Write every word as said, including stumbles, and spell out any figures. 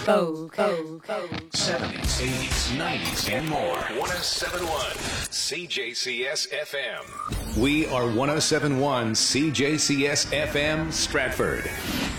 Code, code, code. seventies, eighties, nineties, and more. one oh seven point one C J C S F M. We are one oh seven point one C J C S F M Stratford.